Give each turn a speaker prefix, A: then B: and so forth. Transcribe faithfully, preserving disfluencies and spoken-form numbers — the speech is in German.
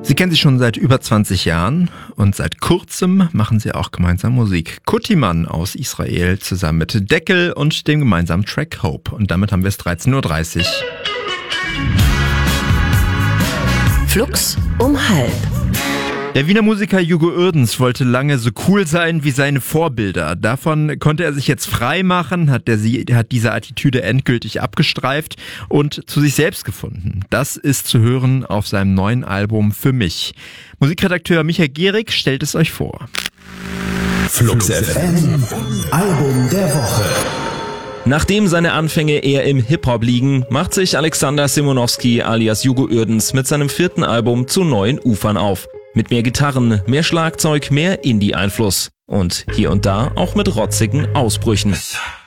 A: Sie kennen sich schon seit über zwanzig Jahren und seit kurzem machen sie auch gemeinsam Musik. Kutiman aus Israel zusammen mit Deckel und dem gemeinsamen Track Hope. Und damit haben wir es dreizehn Uhr dreißig.
B: Flux um halb.
A: Der Wiener Musiker Hugo Uerdens wollte lange so cool sein wie seine Vorbilder. Davon konnte er sich jetzt frei machen, hat, der, hat diese Attitüde endgültig abgestreift und zu sich selbst gefunden. Das ist zu hören auf seinem neuen Album Für mich. Musikredakteur Michael Gehrig stellt es euch vor.
C: Flux F M, Album der Woche.
D: Nachdem seine Anfänge eher im Hip-Hop liegen, macht sich Alexander Simonowski alias Hugo Uerdens mit seinem vierten Album zu neuen Ufern auf. Mit mehr Gitarren, mehr Schlagzeug, mehr Indie-Einfluss und hier und da auch mit rotzigen Ausbrüchen.